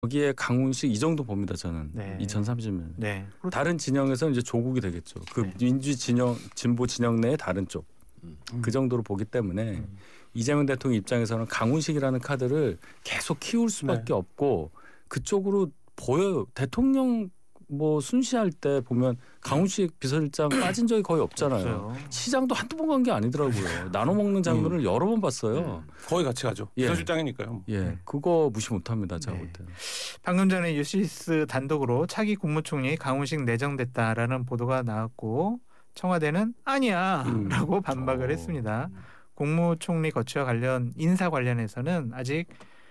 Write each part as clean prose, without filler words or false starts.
거기에 강훈식 이 정도 봅니다. 저는 네. 2030년. 네. 다른 진영에서는 이제 조국이 되겠죠. 그 네. 민주 진영, 진보 진영 내의 다른 쪽. 그 정도로 보기 때문에 이재명 대통령 입장에서는 강훈식이라는 카드를 계속 키울 수밖에 네. 없고 그쪽으로 보여요. 대통령 뭐 순시할 때 보면 강훈식 비서실장 빠진 적이 거의 없잖아요. 없어요. 시장도 한두 번 간 게 아니더라고요. 나눠 먹는 장면을 여러 번 봤어요. 거의 같이 가죠. 예. 비서실장이니까요. 예, 그거 무시 못합니다. 제가 네. 볼 때는. 방금 전에 유시스 단독으로 차기 국무총리 강훈식 내정됐다라는 보도가 나왔고 청와대는 아니야라고 반박을 했습니다. 국무총리 거취와 관련 인사 관련해서는 아직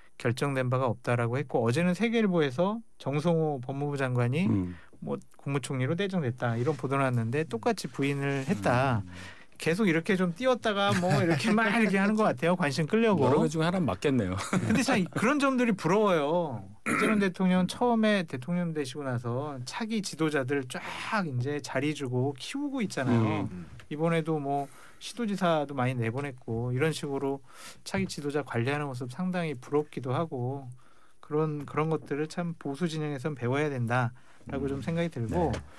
결정된 바가 없다라고 했고 어제는 세계일보에서 정성호 법무부 장관이 뭐 국무총리로 내정됐다 이런 보도 나왔는데 똑같이 부인을 했다. 계속 이렇게 좀 띄웠다가 뭐 이렇게 막 이렇게 하는 것 같아요. 관심 끌려고. 여러 개 중에 하나는 맞겠네요. 근데 참 그런 점들이 부러워요. 이재명 대통령 처음에 대통령 되시고 나서 차기 지도자들 쫙 이제 자리 주고 키우고 있잖아요. 이번에도 뭐 시도지사도 많이 내보냈고 이런 식으로 차기 지도자 관리하는 모습 상당히 부럽기도 하고 그런 것들을 참 보수 진영에선 배워야 된다라고 좀 생각이 들고 네.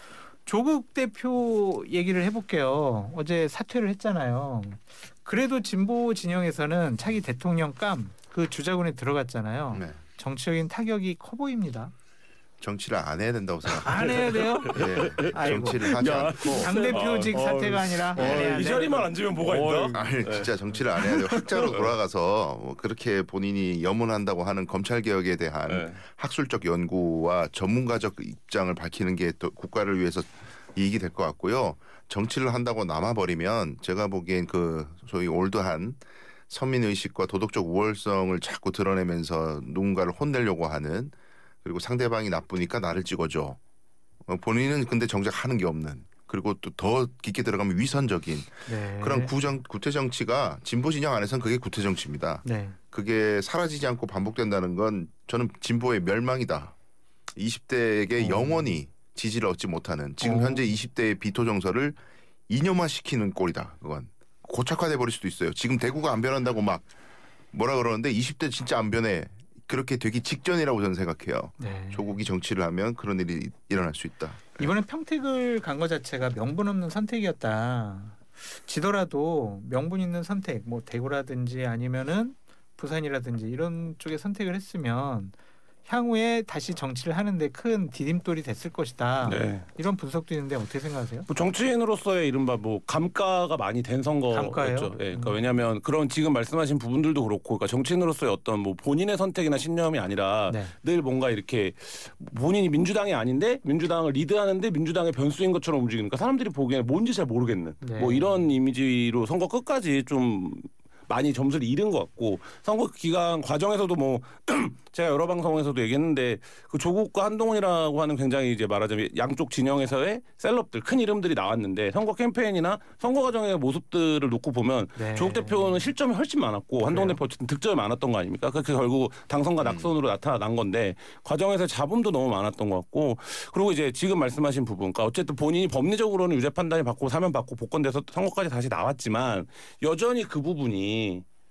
조국 대표 얘기를 해볼게요. 어제 사퇴를 했잖아요. 그래도 진보 진영에서는 차기 대통령감 그 주자군에 들어갔잖아요. 네. 정치적인 타격이 커 보입니다. 정치를 안 해야 된다고 생각합니다. 안 해야 돼요? 예, 아이고. 정치를 하지 않고 당대표직 사퇴가 아니라 안 해야 이 돼. 자리만 앉으면 뭐가 있나? 아니 진짜 정치를 안 해야 돼요. 학자로 돌아가서 뭐 그렇게 본인이 염원한다고 하는 검찰 개혁에 대한 네. 학술적 연구와 전문가적 입장을 밝히는 게 또 국가를 위해서 이익이 될 것 같고요. 정치를 한다고 남아버리면 제가 보기엔 그 소위 올드한 서민 의식과 도덕적 우월성을 자꾸 드러내면서 누군가를 혼내려고 하는 그리고 상대방이 나쁘니까 나를 찍어줘. 본인은 근데 정작 하는 게 없는 그리고 또 더 깊게 들어가면 위선적인 네. 그런 구태 정치가 진보 진영 안에서는 그게 구태 정치입니다. 네. 그게 사라지지 않고 반복된다는 건 저는 진보의 멸망이다. 20대에게 영원히 지지를 얻지 못하는 지금 현재 20대의 비토 정서를 이념화시키는 꼴이다. 그건 고착화돼 버릴 수도 있어요. 지금 대구가 안 변한다고 막 뭐라 그러는데 20대 진짜 안 변해. 그렇게 되기 직전이라고 저는 생각해요. 네. 조국이 정치를 하면 그런 일이 일어날 수 있다. 이번에 평택을 간 것 자체가 명분 없는 선택이었다. 지더라도 명분 있는 선택, 뭐 대구라든지 아니면은 부산이라든지 이런 쪽에 선택을 했으면 향후에 다시 정치를 하는데 큰 디딤돌이 됐을 것이다. 네. 이런 분석도 있는데 어떻게 생각하세요? 뭐 정치인으로서의 이른바 뭐 감가가 많이 된 선거였죠. 감가예요? 예, 그러니까 왜냐하면 그런 지금 말씀하신 부분들도 그렇고, 그러니까 정치인으로서의 어떤 뭐 본인의 선택이나 신념이 아니라 네. 늘 뭔가 이렇게 본인이 민주당이 아닌데 민주당을 리드하는데 민주당의 변수인 것처럼 움직이니까 사람들이 보기에는 뭔지 잘 모르겠는 네. 뭐 이런 이미지로 선거 끝까지 좀 많이 점수를 잃은 것 같고, 선거 기간 과정에서도 뭐 제가 여러 방송에서도 얘기했는데 그 조국과 한동훈이라고 하는 굉장히 이제 말하자면 양쪽 진영에서의 셀럽들 큰 이름들이 나왔는데 선거 캠페인이나 선거 과정의 모습들을 놓고 보면 네. 조국 대표는 실점이 훨씬 많았고 한동훈 대표 어쨌든 득점이 많았던 거 아닙니까? 그게 결국 당선과 낙선으로 나타난 건데 과정에서 잡음도 너무 많았던 것 같고, 그리고 이제 지금 말씀하신 부분, 그러니까 어쨌든 본인이 법리적으로는 유죄 판단이 받고 사면 받고 복권돼서 선거까지 다시 나왔지만 여전히 그 부분이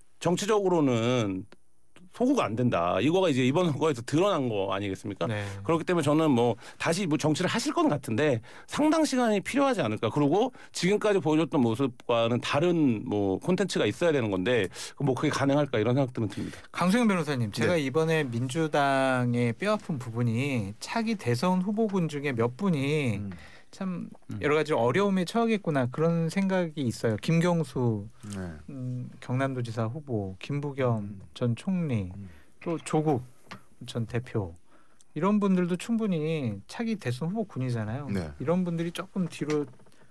정치적으로는 소구가 안 된다. 이거가 이제 이번 선거에서 드러난 거 아니겠습니까? 네. 그렇기 때문에 저는 뭐 다시 뭐 정치를 하실 건 같은데 상당 시간이 필요하지 않을까. 그리고 지금까지 보여줬던 모습과는 다른 뭐 콘텐츠가 있어야 되는 건데 뭐 그게 가능할까 이런 생각들은 듭니다. 강수영 변호사님, 제가 네. 이번에 민주당의 뼈아픈 부분이 차기 대선 후보군 중에 몇 분이 참 여러 가지 어려움에 처하겠구나 그런 생각이 있어요. 김경수 네. 경남도지사 후보, 김부겸 전 총리, 또 조국 전 대표 이런 분들도 충분히 차기 대선 후보군이잖아요. 네. 이런 분들이 조금 뒤로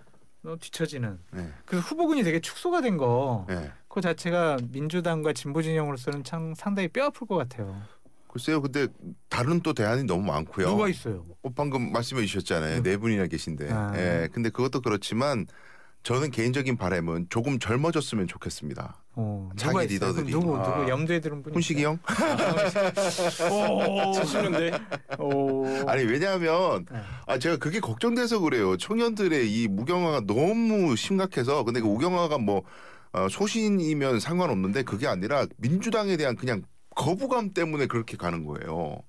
뒤처지는. 네. 그래서 후보군이 되게 축소가 된 거. 네. 그 자체가 민주당과 진보 진영으로서는 참 상당히 뼈아플 것 같아요. 글쎄요. 근데 다른 또 대안이 너무 많고요. 누가 있어요? 방금 말씀해 주셨잖아요. 네 분이나 계신데. 아. 예. 근데 그것도 그렇지만 저는 개인적인 바람은 조금 젊어졌으면 좋겠습니다. 누가 자기 있어요? 리더들이. 누구 염두에 드는 분이 훈식이 형? 70년대. 오. 아니 왜냐하면 네. 제가 그게 걱정돼서 그래요. 청년들의 이 무경화가 너무 심각해서. 근데 그 무경화가 뭐 소신이면 상관없는데 그게 아니라 민주당에 대한 그냥 거부감 때문에 그렇게 가는 거예요.